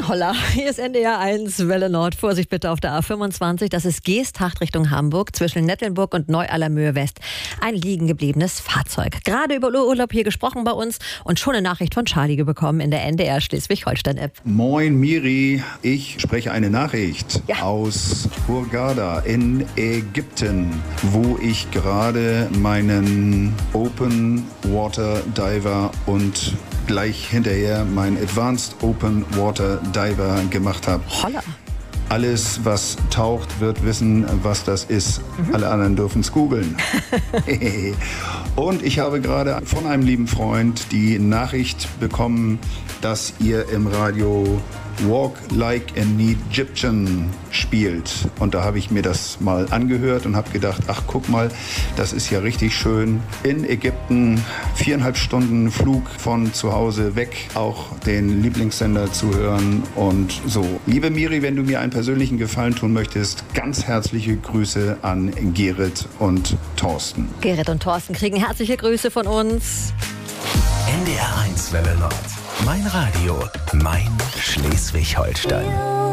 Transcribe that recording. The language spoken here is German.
Holla, hier ist NDR 1 Welle Nord. Vorsicht bitte auf der A25. Das ist Geesthacht Richtung Hamburg zwischen Nettelnburg und Neu-Allermöhe West. Ein liegen gebliebenes Fahrzeug. Gerade über Urlaub hier gesprochen bei uns und schon eine Nachricht von Charlie bekommen in der NDR Schleswig-Holstein-App. Moin Miri, ich spreche eine Nachricht aus Hurghada in Ägypten, wo ich gerade meinen Open Water Diver und gleich hinterher mein Advanced Open Water Diver gemacht habe. Holla. Alles, was taucht, wird wissen, was das ist. Alle anderen dürfen es googeln. Und ich habe gerade von einem lieben Freund die Nachricht bekommen, dass ihr im Radio Walk Like an Egyptian spielt. Und da habe ich mir das mal angehört und habe gedacht, ach guck mal, das ist ja richtig schön. In Ägypten 4,5 Stunden Flug von zu Hause weg, auch den Lieblingssender zu hören. Und so, liebe Miri, wenn du mir einen persönlichen Gefallen tun möchtest, ganz herzliche Grüße an Gerrit und Thorsten. Gerrit und Thorsten kriegen herzliche Grüße von uns. NDR 1 Welle Nord. Mein Radio, mein Schleswig-Holstein.